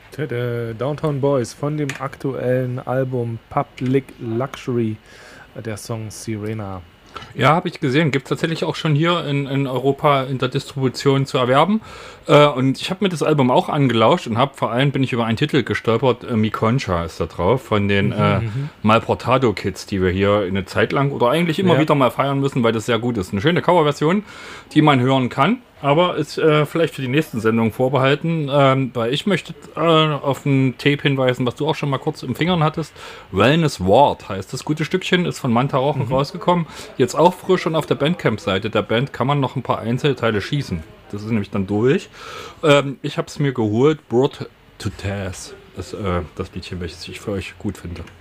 Tada, Downtown Boys von dem aktuellen Album Public Luxury, der Song Sirena. Ja, habe ich gesehen. Gibt es tatsächlich auch schon hier in Europa in der Distribution zu erwerben. Und ich habe mir das Album auch angelauscht und vor allem bin ich über einen Titel gestolpert. Mi Concha ist da drauf, von den Malportado Kids, die wir hier eine Zeit lang oder eigentlich immer wieder mal feiern müssen, weil das sehr gut ist. Eine schöne Coverversion, die man hören kann. Aber ist vielleicht für die nächsten Sendungen vorbehalten, weil ich möchte auf ein Tape hinweisen, was du auch schon mal kurz im Fingern hattest. Wellness Ward heißt das gute Stückchen, ist von Manta Rauchen rausgekommen. Jetzt auch frisch und auf der Bandcamp-Seite der Band kann man noch ein paar Einzelteile schießen. Das ist nämlich dann durch. Ich habe es mir geholt, Brought to Taz ist das Liedchen, welches ich für euch gut finde.